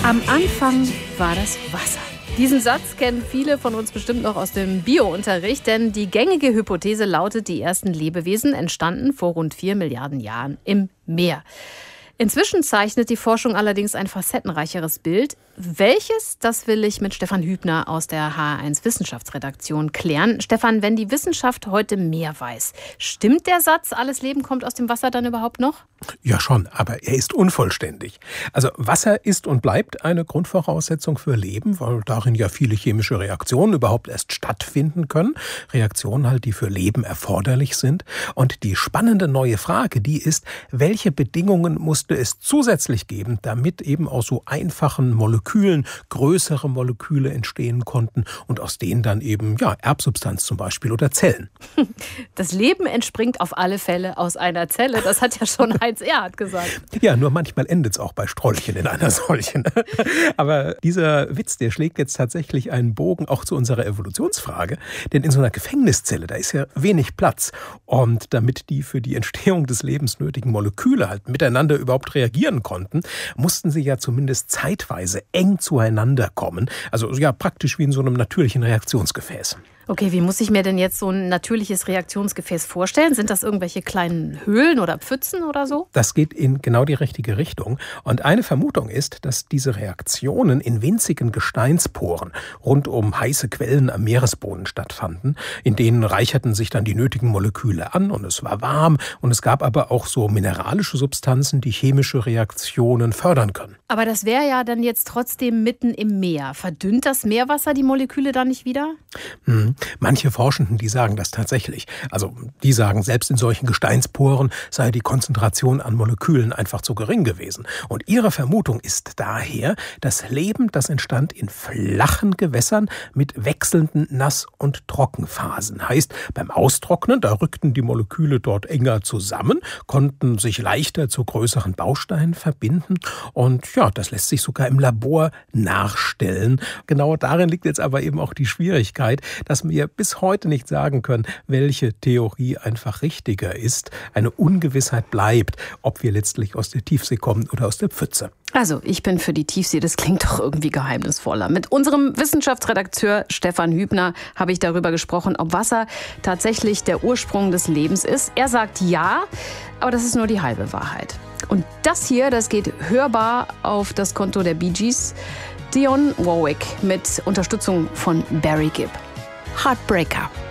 Am Anfang war das Wasser. Diesen Satz kennen viele von uns bestimmt noch aus dem Bio-Unterricht, denn die gängige Hypothese lautet, die ersten Lebewesen entstanden vor rund 4 Milliarden Jahren im Meer. Inzwischen zeichnet die Forschung allerdings ein facettenreicheres Bild. Welches, das will ich mit Stefan Hübner aus der HR1 Wissenschaftsredaktion klären. Stefan, wenn die Wissenschaft heute mehr weiß, stimmt der Satz, alles Leben kommt aus dem Wasser dann überhaupt noch? Ja schon, aber er ist unvollständig. Also Wasser ist und bleibt eine Grundvoraussetzung für Leben, weil darin ja viele chemische Reaktionen überhaupt erst stattfinden können. Reaktionen halt, die für Leben erforderlich sind. Und die spannende neue Frage, die ist, welche Bedingungen musste es zusätzlich geben, damit eben aus so einfachen Molekülen größere Moleküle entstehen konnten und aus denen dann eben Erbsubstanz zum Beispiel oder Zellen. Das Leben entspringt auf alle Fälle aus einer Zelle, das hat ja schon Heinz Erhardt gesagt. Ja, nur manchmal endet es auch bei Strolchen in einer solchen. Aber dieser Witz, der schlägt jetzt tatsächlich einen Bogen auch zu unserer Evolutionsfrage. Denn in so einer Gefängniszelle, da ist ja wenig Platz. Und damit die für die Entstehung des Lebens nötigen Moleküle halt miteinander überhaupt reagieren konnten, mussten sie ja zumindest zeitweise eng zueinander kommen. Also ja, praktisch wie in so einem natürlichen Reaktionsgefäß. Okay, wie muss ich mir denn jetzt so ein natürliches Reaktionsgefäß vorstellen? Sind das irgendwelche kleinen Höhlen oder Pfützen oder so? Das geht in genau die richtige Richtung. Und eine Vermutung ist, dass diese Reaktionen in winzigen Gesteinsporen rund um heiße Quellen am Meeresboden stattfanden. In denen reicherten sich dann die nötigen Moleküle an und es war warm. Und es gab aber auch so mineralische Substanzen, die chemische Reaktionen fördern können. Aber das wäre ja dann jetzt trotzdem mitten im Meer. Verdünnt das Meerwasser die Moleküle dann nicht wieder? Manche Forschenden, die sagen das tatsächlich. Also die sagen, selbst in solchen Gesteinsporen sei die Konzentration an Molekülen einfach zu gering gewesen. Und ihre Vermutung ist daher, das Leben, das entstand in flachen Gewässern mit wechselnden Nass- und Trockenphasen. Heißt, beim Austrocknen, da rückten die Moleküle dort enger zusammen, konnten sich leichter zu größeren Bausteinen verbinden. Und ja, das lässt sich sogar im Labor nachstellen. Genau darin liegt jetzt aber eben auch die Schwierigkeit, dass wir bis heute nicht sagen können, welche Theorie einfach richtiger ist. Eine Ungewissheit bleibt, ob wir letztlich aus der Tiefsee kommen oder aus der Pfütze. Also, ich bin für die Tiefsee, das klingt doch irgendwie geheimnisvoller. Mit unserem Wissenschaftsredakteur Stefan Hübner habe ich darüber gesprochen, ob Wasser tatsächlich der Ursprung des Lebens ist. Er sagt ja, aber das ist nur die halbe Wahrheit. Und das hier, das geht hörbar auf das Konto der Bee Gees. Dionne Warwick mit Unterstützung von Barry Gibb. Heartbreaker.